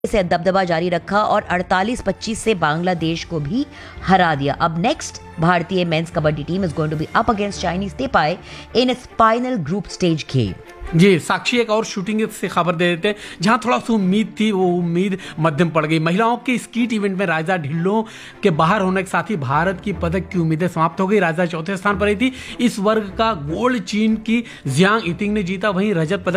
से दबदबा जारी रखा और 48-25 से बांग्लादेश को भी हरा दिया। अब नेक्स्ट भारतीय mains kabaddi team is going to be up against Chinese तेपाई in its final group stage game. जी, साक्षी एक और शूटिंग से खबर दे देते हैं जहां थोड़ा सा उम्मीद थी, वो उम्मीद मध्यम पड़ गई। महिलाओं के स्कीट इवेंट में राजा ढिल्लों के बाहर होने के साथ ही भारत की पदक की उम्मीदें समाप्त हो गई। राजा चौथे स्थान पर रही थी। इस वर्ग का गोल्ड चीन की जियांग इतिंग ने जीता, वहीं रजत पदक